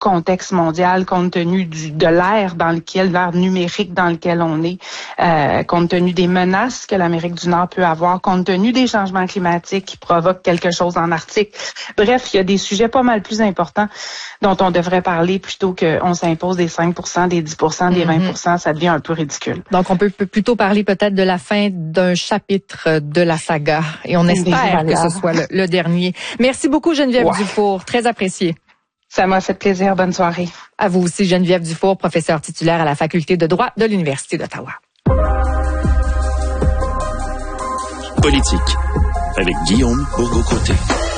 contexte mondial, compte tenu de l'ère numérique dans lequel on est, compte tenu des menaces que l'Amérique du Nord peut avoir, compte tenu des changements climatiques qui provoquent quelque chose en Arctique. Bref, il y a des sujets pas mal plus importants dont on devrait parler plutôt qu'on s'impose des 5%, des 10%, des 20%. Ça devient un peu ridicule. Donc, on peut plutôt parler peut-être de la fin d'un chapitre de la saga. Et on espère que ce soit le dernier. Merci beaucoup, Geneviève Dufour. Très apprécié. Ça m'a fait plaisir. Bonne soirée. À vous aussi, Geneviève Dufour, professeure titulaire à la Faculté de droit de l'Université d'Ottawa. Politique, avec Guillaume Bourgault-Côté.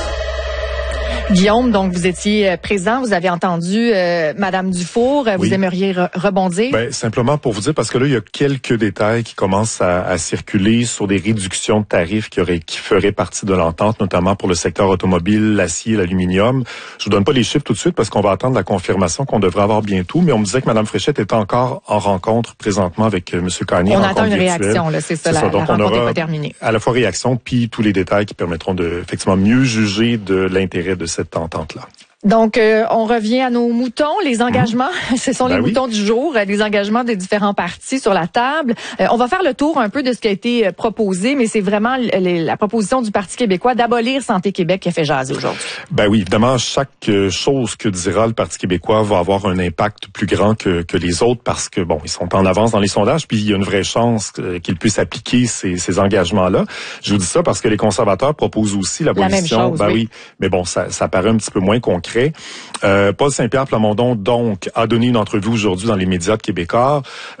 Guillaume, donc vous étiez présent, vous avez entendu Madame Dufour, vous aimeriez rebondir? Ben, simplement pour vous dire, parce que là, il y a quelques détails qui commencent à circuler sur des réductions de tarifs qui feraient partie de l'entente, notamment pour le secteur automobile, l'acier, l'aluminium. Je vous donne pas les chiffres tout de suite parce qu'on va attendre la confirmation qu'on devrait avoir bientôt, mais on me disait que Mme Fréchette est encore en rencontre présentement avec M. Carnier. On attend une réaction, là, c'est ça, la rencontre n'est pas terminée. À la fois réaction, puis tous les détails qui permettront de effectivement mieux juger de l'intérêt de cette entente-là. Donc, on revient à nos moutons, les engagements. Ce sont les moutons du jour, les engagements des différents partis sur la table. On va faire le tour un peu de ce qui a été proposé, mais c'est vraiment la proposition du Parti québécois d'abolir Santé Québec qui a fait jaser aujourd'hui. Ben oui, évidemment, chaque chose que dira le Parti québécois va avoir un impact plus grand que les autres parce que, bon, ils sont en avance dans les sondages, puis il y a une vraie chance qu'ils puissent appliquer ces engagements-là. Je vous dis ça parce que les conservateurs proposent aussi l'abolition. La même chose, oui. Mais bon, ça paraît un petit peu moins concret. Paul Saint-Pierre Plamondon, donc, a donné une entrevue aujourd'hui dans les médias de Québécois.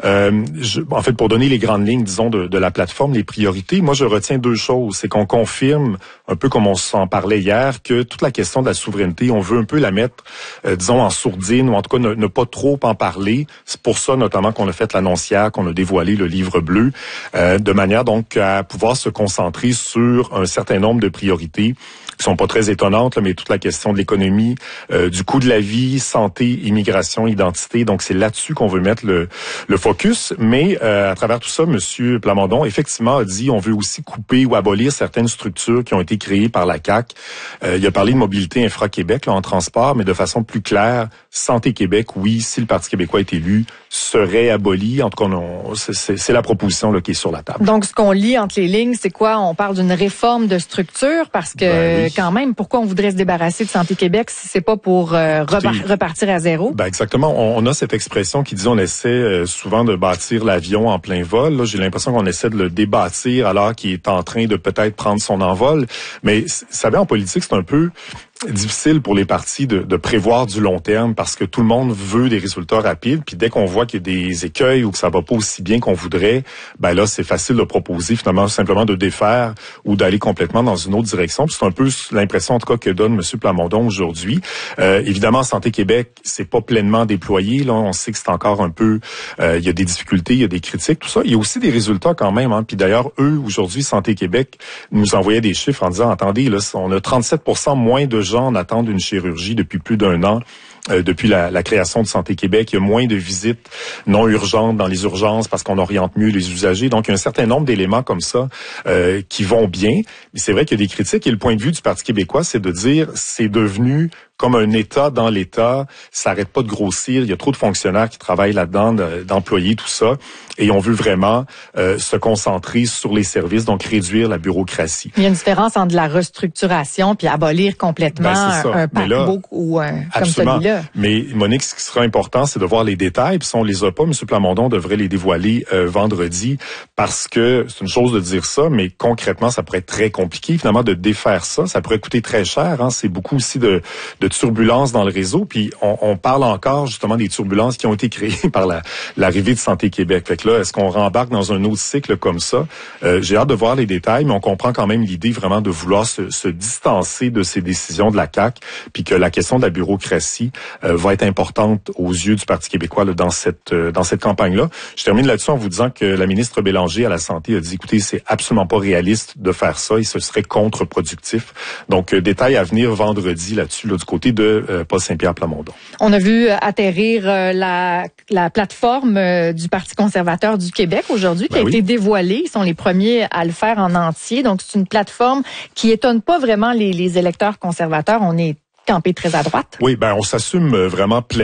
En fait, pour donner les grandes lignes, disons, de la plateforme, les priorités, moi, je retiens deux choses. C'est qu'on confirme, un peu comme on s'en parlait hier, que toute la question de la souveraineté, on veut un peu la mettre, disons, en sourdine, ou en tout cas ne pas trop en parler. C'est pour ça, notamment, qu'on a fait l'annoncière, qu'on a dévoilé le livre bleu, de manière, donc, à pouvoir se concentrer sur un certain nombre de priorités qui sont pas très étonnantes, là, mais toute la question de l'économie, du coût de la vie, santé, immigration, identité. Donc, c'est là-dessus qu'on veut mettre le focus. Mais à travers tout ça, M. Plamondon, effectivement, a dit on veut aussi couper ou abolir certaines structures qui ont été créées par la CAQ. Il a parlé de mobilité infra-Québec là, en transport, mais de façon plus claire, Santé Québec, oui, si le Parti québécois est élu, serait aboli. En tout cas, c'est la proposition là, qui est sur la table. Donc, ce qu'on lit entre les lignes, c'est quoi? On parle d'une réforme de structure parce que quand même, pourquoi on voudrait se débarrasser de Santé Québec si c'est pas pour repartir à zéro? Ben exactement. On a cette expression qui dit on essaie souvent de bâtir l'avion en plein vol. Là, j'ai l'impression qu'on essaie de le débâtir alors qu'il est en train de peut-être prendre son envol. Mais vous savez, en politique, c'est un peu difficile pour les partis de prévoir du long terme parce que tout le monde veut des résultats rapides. Puis dès qu'on voit qu'il y a des écueils ou que ça va pas aussi bien qu'on voudrait, ben là, c'est facile de proposer finalement simplement de défaire ou d'aller complètement dans une autre direction. Puis c'est un peu l'impression en tout cas que donne M. Plamondon aujourd'hui. Évidemment, Santé Québec, c'est pas pleinement déployé. Là, on sait que c'est encore un peu... il y a des difficultés, il y a des critiques, tout ça. Il y a aussi des résultats quand même. Hein. Puis d'ailleurs, eux, aujourd'hui, Santé Québec nous envoyait des chiffres en disant, attendez, là, on a 37% moins de gens en attente d'une chirurgie depuis plus d'1 an. Depuis la création de Santé Québec, il y a moins de visites non urgentes dans les urgences parce qu'on oriente mieux les usagers. Donc, il y a un certain nombre d'éléments comme ça qui vont bien. Mais c'est vrai qu'il y a des critiques et le point de vue du Parti québécois, c'est de dire c'est devenu comme un État dans l'État, ça n'arrête pas de grossir, il y a trop de fonctionnaires qui travaillent là-dedans, d'employés, tout ça, et on veut vraiment se concentrer sur les services, donc réduire la bureaucratie. Il y a une différence entre la restructuration puis abolir complètement un paquebot ou comme celui-là. Mais Monique, ce qui sera important, c'est de voir les détails, puis si on les a pas, M. Plamondon devrait les dévoiler vendredi, parce que c'est une chose de dire ça, mais concrètement, ça pourrait être très compliqué, finalement, de défaire ça. Ça pourrait coûter très cher, hein. C'est beaucoup aussi de turbulences dans le réseau, puis on parle encore justement des turbulences qui ont été créées par l'arrivée de Santé Québec. Fait que là, est-ce qu'on rembarque dans un autre cycle comme ça? J'ai hâte de voir les détails, mais on comprend quand même l'idée vraiment de vouloir se distancer de ces décisions de la CAQ, puis que la question de la bureaucratie va être importante aux yeux du Parti québécois là, dans cette campagne-là. Je termine là-dessus en vous disant que la ministre Bélanger à la Santé a dit, écoutez, c'est absolument pas réaliste de faire ça et ce serait contre-productif. Donc, détail à venir vendredi là-dessus, là, du côté de Paul Saint-Pierre Plamondon. On a vu atterrir la plateforme du Parti conservateur du Québec aujourd'hui qui a été dévoilée. Ils sont les premiers à le faire en entier. Donc, c'est une plateforme qui étonne pas vraiment les électeurs conservateurs. On est camper très à droite. Oui, on s'assume vraiment pleinement.